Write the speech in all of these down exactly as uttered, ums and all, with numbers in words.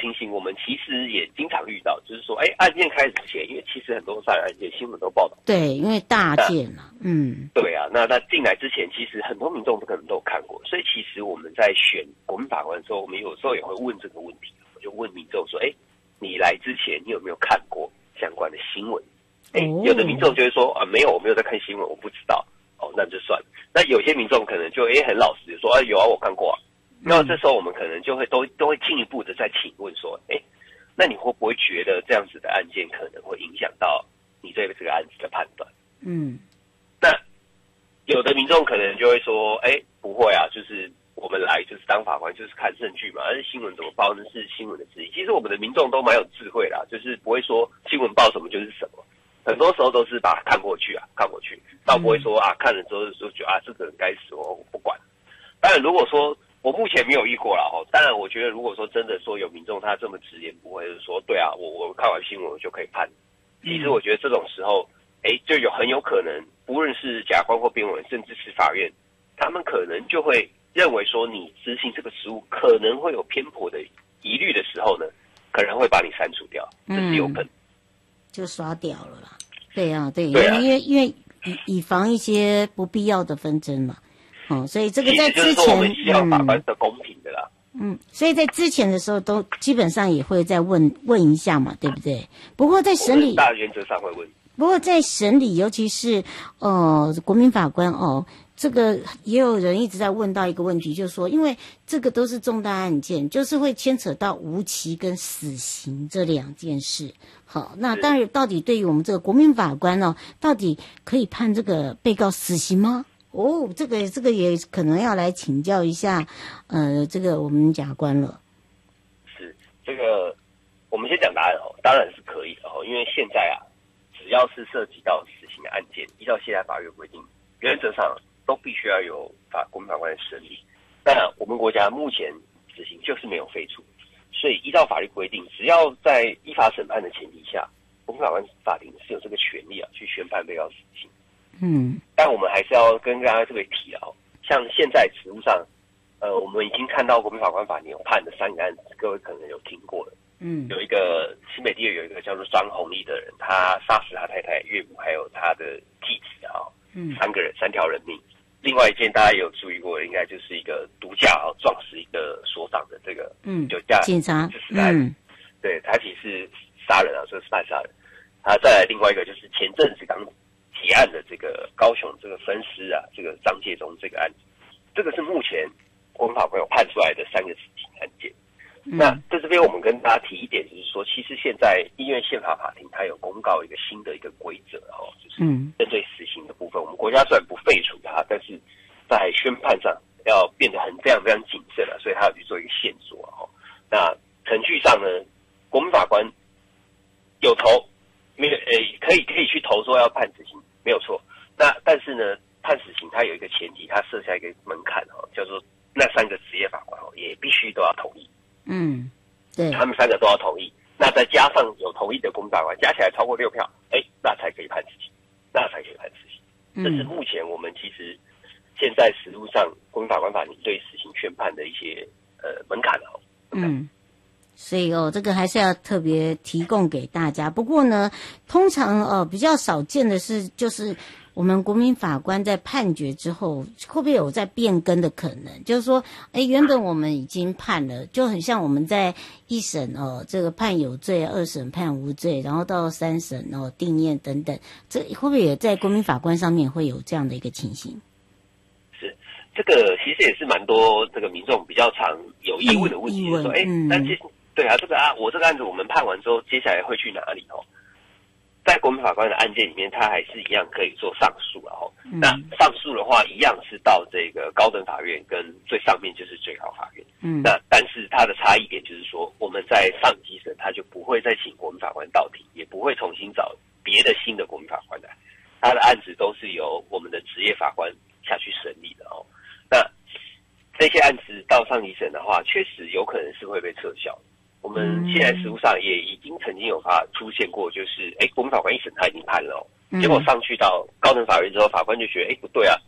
情形我们其实也经常遇到，就是说，哎，案件开始之前，因为其实很多杀人案件新闻都报道， 对，因为大件嘛，嗯， 对啊，那那进来之前，其实很多民众可能都有看过，所以其实我们在选国民法官的时候，我们有时候也会问这个问题，我就问民众说，哎，你来之前你有没有看过相关的新闻？哎，有的民众就会说啊，没有，我没有在看新闻，我不知道。哦，那就算了。那有些民众可能就哎很老实说，啊有啊，我看过啊。那这时候我们可能就会都都会进一步的再请问说，哎，那你会不会觉得这样子的案件可能会影响到你对这个案子的判断？ 嗯， 那有的民众可能就会说，哎，不会啊，就是我们来就是当法官就是看证据嘛，而且新闻怎么报那是新闻的质疑。其实我们的民众都蛮有智慧啦，就是不会说新闻报什么就是什么。很多时候都是把它看过去啊，看过去，倒不会说啊，看了之后就觉得啊，这个人该死，我我不管。当然，如果说我目前没有遇过啦哈，当然我觉得如果说真的说有民众他这么直言不讳的说，对啊，我我看完新闻我就可以判。其实我觉得这种时候，哎，就有很有可能，不论是检察官或辩护人，甚至是法院，他们可能就会认为说你执行这个职务可能会有偏颇的疑虑的时候呢，可能会把你删除掉，这是有可能。嗯， 就刷掉了啦，对啊，对， 对啊， 因为因为以以防一些不必要的纷争嘛，哦，所以这个在之前， 我们希望法官是公平的啦， 嗯，所以在之前的时候都基本上也会再问问一下嘛，对不对？不过在审理， 大原则上会问， 不过在审理，尤其是呃国民法官哦。这个也有人一直在问到一个问题，就是说，因为这个都是重大案件，就是会牵扯到无期跟死刑这两件事。好，那当然，到底对于我们这个国民法官呢、哦，到底可以判这个被告死刑吗？哦，这个这个也可能要来请教一下，呃，这个我们检察官了。 是这个，我们先讲答案哦，当然是可以的哦，因为现在啊，只要是涉及到死刑的案件，依照现在法律规定，原则上都必须要有法国民法官的审理。但我们国家目前死刑就是没有废除，所以依照法律规定，只要在依法审判的前提下，国民法官法庭是有这个权利啊，去宣判被告死刑。 嗯， 但我们还是要跟大家这个提啊，像现在实务上，呃，我们已经看到国民法官法庭有判的三个案子，各位可能有听过了。 嗯， 有一个新北地有一个叫做张宏利的人，他杀死他太太、岳母还有他的继子啊，嗯，三个人三条人命。另外一件大家也有注意过，应该就是一个毒驾啊撞死一个所长的这个嗯酒驾警察， 嗯，对，他其实是杀人啊，所以是犯杀人。他再来另外一个就是前阵子刚提案的这个高雄这个分尸啊，这个张介中这个案子，这个是目前国民法官有判出来的三个死刑案件。嗯、那在这边我们跟大家提一点，就是说，其实现在医院宪法法庭它有公告一个新的一个规则哦，就是针对死刑的部分，我们国家虽然不废除它，但是在宣判上要变得很非常非常谨慎了、啊，所以他要去做一个线索哦。那程序上呢，国民法官有投没有？诶，可以可以去投说要判死刑，没有错。那但是呢，判死刑它有一个前提，它设下一个门槛哦，叫做那三个职业法官哦，也必须都要同意。嗯，对，他们三个都要同意，那再加上有同意的公民法官，加起来超过六票，哎，那才可以判死刑，那才可以判死刑。嗯、这是目前我们其实现在实务上国民法官法庭对死刑宣判的一些呃门槛哦。 嗯，所以哦，这个还是要特别提供给大家。不过呢，通常呃比较少见的是，就是我们国民法官在判决之后，会不会有在变更的可能？就是说，哎，原本我们已经判了，就很像我们在一审哦，这个判有罪，二审判无罪，然后到三审哦定验等等，这会不会也在国民法官上面会有这样的一个情形？ 是，这个其实也是蛮多这个民众比较常有疑问的问题，就是说，哎、嗯，那接对啊，这个啊，我这个案子我们判完之后，接下来会去哪里哦？在国民法官的案件里面，他还是一样可以做上诉了哈。嗯、那上诉的话，一样是到这个高等法院，跟最上面就是最高法院。嗯，那但是它的差异点就是说，我们在上级审，他就不会再请国民法官到庭，也不会重新找别的新的国民法官来，他的案子都是由我们的职业法官下去审理的哦。那这些案子到上级审的话，确实有可能是会被撤销。我们现在实务上也已经曾经有发出现过，就是哎，国民法官一审他已经判了、哦，结果上去到高等法院之后，法官就觉得哎不对啊，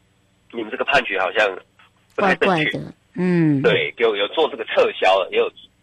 你们这个判决好像不太正确， 怪怪的，嗯， 对，有有做这个撤销了，也有